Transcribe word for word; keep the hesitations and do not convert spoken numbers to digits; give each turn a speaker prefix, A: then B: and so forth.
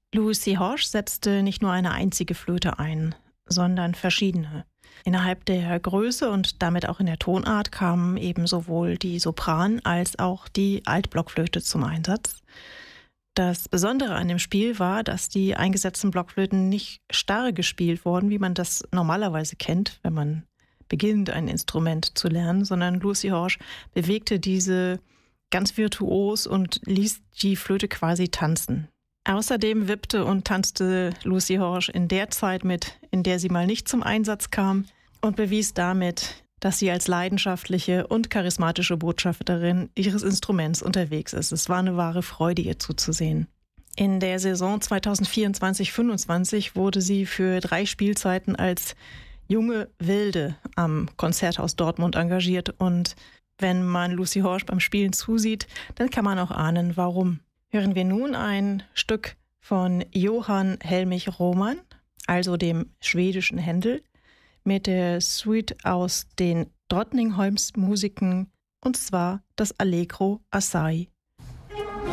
A: Lucy Horsch setzte nicht nur eine einzige Flöte ein, sondern verschiedene. Innerhalb der Größe und damit auch in der Tonart kamen eben sowohl die Sopran- als auch die Altblockflöte zum Einsatz. Das Besondere an dem Spiel war, dass die eingesetzten Blockflöten nicht starr gespielt wurden, wie man das normalerweise kennt, wenn man beginnt, ein Instrument zu lernen, sondern Lucy Horsch bewegte diese ganz virtuos und ließ die Flöte quasi tanzen. Außerdem wippte und tanzte Lucy Horsch in der Zeit mit, in der sie mal nicht zum Einsatz kam, und bewies damit, dass sie als leidenschaftliche und charismatische Botschafterin ihres Instruments unterwegs ist. Es war eine wahre Freude, ihr zuzusehen. In der Saison zweitausendvierundzwanzig fünfundzwanzig wurde sie für drei Spielzeiten als junge Wilde am Konzerthaus Dortmund engagiert. Und wenn man Lucy Horsch beim Spielen zusieht, dann kann man auch ahnen, warum. Hören wir nun ein Stück von Johann Helmich Roman, also dem schwedischen Händel, mit der Suite aus den Drottningholms Musiken, und zwar das Allegro assai.